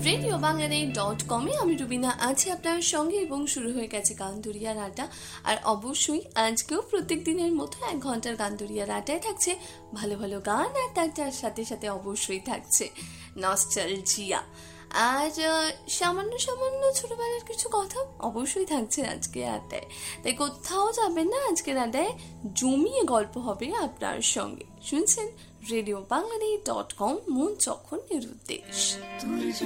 RadioBangladesh.com-এ আমি রুবিনা আছি আপনার সঙ্গে এবং শুরু হয়ে গেছে গানদুরিয়ার আড্ডা। আর অবশ্যই আজকেও প্রত্যেক দিনের মতো 1 ঘন্টার গানদুরিয়ার আড্ডায় থাকছে ভালো ভালো গান, আর তার সাথে সাথে অবশ্যই থাকছে নস্টালজিয়া আর সামান্য সামান্য ছোটবেলার কিছু কথা অবশ্যই থাকছে আজকে আড্ডায়। তাই কোথাও যাবেন না, আজকের আড্ডায় জমিয়ে গল্প হবে আপনার সঙ্গে। শুনছেন RadioBangladesh.com, মন যখন নিরুদ্দেশ।